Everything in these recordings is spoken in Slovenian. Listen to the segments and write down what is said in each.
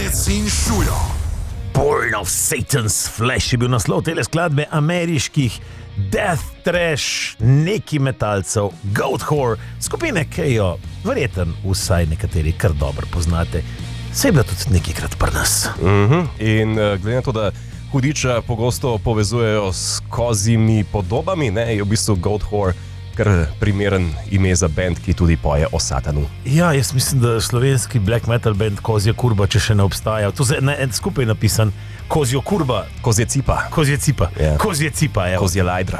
Vrbec in Šujo. Born of Satan's Flesh je bil naslov tele skladbe ameriških death trash neki metalcev Goatwhore, skupine, ki jo verjetno vsaj nekateri kar dobro poznate. Se je bila tudi nekajkrat pri nas. In glede na to, da hudiča pogosto povezujejo s kozjimi podobami, ne, je v bistvu Goatwhore kar primeren ime za band, ki tudi poje o Satanu. Ja, jaz mislim, da slovenski black metal band Kozja kurba, če še ne obstaja. To je skupaj napisan Kozjo kurba. Kozje cipa. Kozje cipa. Ja. Kozje cipa, evo. Kozje lajdra.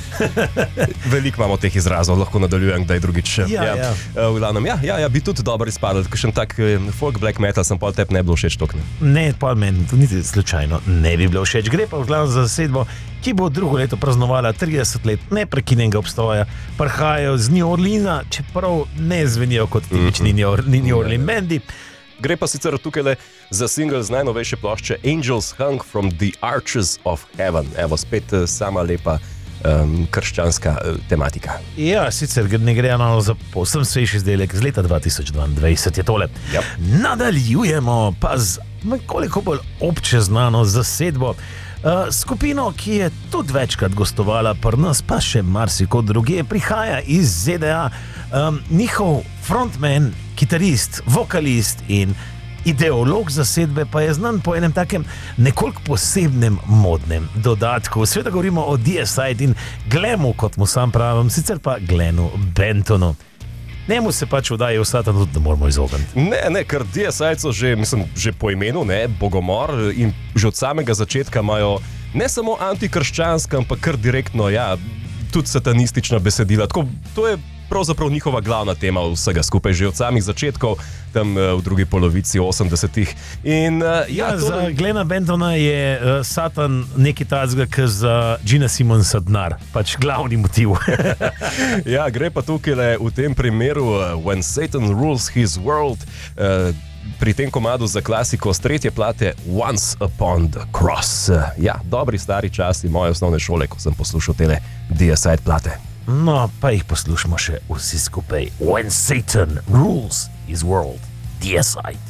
Veliko imamo teh izrazov, lahko nadaljujem, kdaj drugič. V glavnem, bi tudi dobro izpadel, kakšen tak folk black metal sem pa tebi ne bilo všeč tokne. Ne, pa meni to niti slučajno ne bi bilo všeč. Gre pa v glavnem za zasedbo, ki bo drugo leto praznovala 30 let neprekinjenega obstoja. Prihajajo z New Orleansa, čeprav ne zvenijo kot tipični New Orleans bendi. Gre pa sicer tukaj za single z najnovejše plošče Angels Hung from the Arches of Heaven. Evo, spet sama lepa krščanska tematika. Ja, sicer ne gre za povsem svež izdelek, z leta 2022 je tole. Yep. Nadaljujemo pa z nekoliko bolj obče znano zasedbo. Skupino, ki je tudi večkrat gostovala pri nas, pa še marsikod drugje, prihaja iz ZDA. Njihov frontman, kitarist, vokalist in ideolog zasedbe pa je znan po enem takem nekoliko posebnem modnem dodatku. Sveda govorimo o Deicide in Glamu, kot mu sam pravim, sicer pa Glenu Bentonu. Njemu se pač vdaje v Satan tudi, da moramo izogniti. Ne, ker Deicide so že po imenu, bogomor, in že od samega začetka imajo ne samo antikrščanska, ampak kar direktno, tudi satanistična besedila. Tako, to je pravzaprav njihova glavna tema vsega skupaj, že od samih začetkov, tam v drugi polovici 80-ih. Za Glena Bentona je Satan nekaj tazga, kot za Gina Simonsa denar, pač glavni motiv. Gre pa tukaj v tem primeru When Satan Rules His World, pri tem komadu za klasiko z tretje plate Once Upon the Cross. Dobri stari časi moje osnovne šole, ko sem poslušal tele Deicide plate. No, pa jih poslušamo še vsi skupaj. When Satan Rules His World, Deicide.